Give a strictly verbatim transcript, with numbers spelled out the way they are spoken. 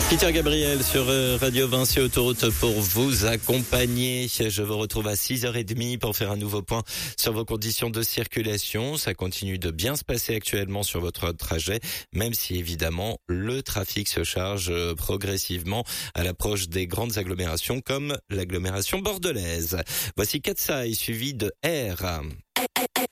Peter Gabriel sur Radio Vinci Autoroute pour vous accompagner. Je vous retrouve à six heures trente pour faire un nouveau point sur vos conditions de circulation. Ça continue de bien se passer actuellement sur votre trajet, même si évidemment le trafic se charge progressivement à l'approche des grandes agglomérations comme l'agglomération bordelaise. Voici Katsai suivi de R.